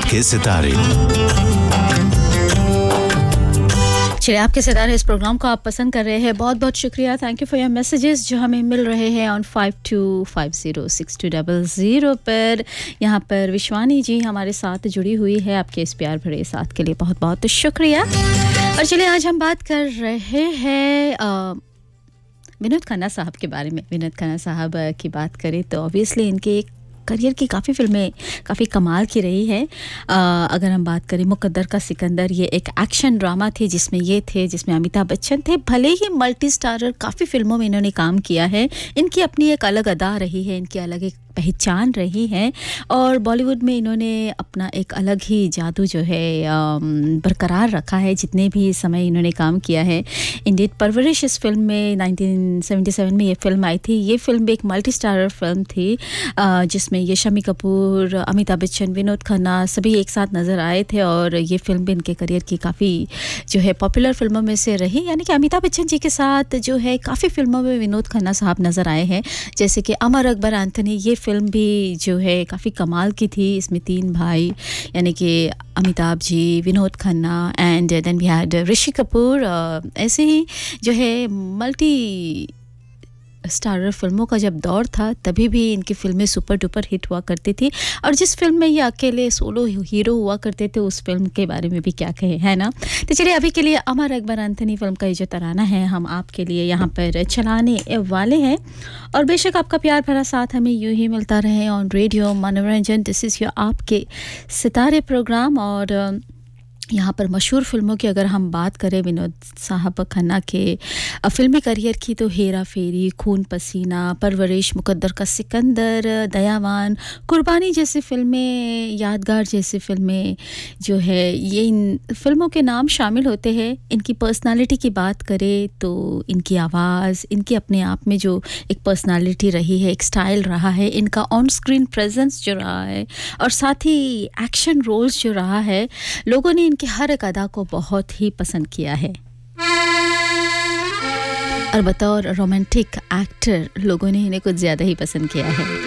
आपके सितारे। चलिए, आपके सितारे इस प्रोग्राम को आप पसंद कर रहे हैं, बहुत बहुत शुक्रिया। Thank you for your messages जो हमें मिल रहे हैं ऑन 52506200 पर। यहाँ पर विश्वानी जी हमारे साथ जुड़ी हुई है। आपके इस प्यार भरे साथ के लिए बहुत बहुत शुक्रिया। और चलिए, आज हम बात कर रहे हैं विनोद खन्ना साहब के बारे में। विनोद खन्ना साहब की बात करें तो ऑब्वियसली इनके एक करियर की काफ़ी फिल्में काफ़ी कमाल की रही है। अगर हम बात करें मुकद्दर का सिकंदर, ये एक एक्शन ड्रामा थी जिसमें अमिताभ बच्चन थे। भले ही मल्टी स्टारर काफ़ी फिल्मों में इन्होंने काम किया है, इनकी अपनी एक अलग अदा रही है, इनकी अलग एक पहचान रही है और बॉलीवुड में इन्होंने अपना एक अलग ही जादू जो है बरकरार रखा है जितने भी समय इन्होंने काम किया है। इंडियन परवरिश इस फिल्म में 1977 में ये फिल्म आई थी। ये फिल्म भी एक मल्टी स्टारर फिल्म थी जिसमें ये शम्मी कपूर, अमिताभ बच्चन, विनोद खन्ना सभी एक साथ नज़र आए थे और ये फिल्म भी इनके करियर की काफ़ी जो है पॉपुलर फिल्मों में से रही। यानी कि अमिताभ बच्चन जी के साथ जो है काफ़ी फिल्मों में विनोद खन्ना साहब नज़र आए हैं, जैसे कि अमर अकबर एंथनी। ये फिल्म भी जो है काफ़ी कमाल की थी। इसमें 3 भाई यानी कि Amitabh ji, Vinod Khanna and then we had Rishi Kapoor. ऐसे ही जो है मल्टी स्टारर फिल्मों का जब दौर था तभी भी इनकी फिल्में सुपर डुपर हिट हुआ करती थी। और जिस फिल्म में ये अकेले सोलो हीरो हुआ करते थे उस फिल्म के बारे में भी क्या कहे, है ना। तो चलिए, अभी के लिए अमर अकबर एंथनी फिल्म का ये जो तराना है हम आपके लिए यहाँ पर चलाने वाले हैं। और बेशक आपका प्यार भरा साथ हमें यूं ही मिलता रहे ऑन रेडियो मनोरंजन। दिस इज़ योर आपके सितारे प्रोग्राम। और यहाँ पर मशहूर फ़िल्मों की अगर हम बात करें विनोद साहब खन्ना के फ़िल्मी करियर की, तो हेरा फेरी, खून पसीना, परवरिश, मुकद्दर का सिकंदर, दयावान, कुर्बानी जैसी फ़िल्में, यादगार जैसी फ़िल्में जो है ये इन फ़िल्मों के नाम शामिल होते हैं। इनकी पर्सनालिटी की बात करें तो इनकी आवाज़, इनकी अपने आप में जो एक पर्सनालिटी रही है, एक स्टाइल रहा है, इनका ऑन स्क्रीन प्रेजेंस जो रहा है और साथ ही एक्शन रोल्स जो रहा है, लोगों ने कि हर एक अदा को बहुत ही पसंद किया है। और बतौर रोमांटिक एक्टर लोगों ने इन्हें कुछ ज़्यादा ही पसंद किया है।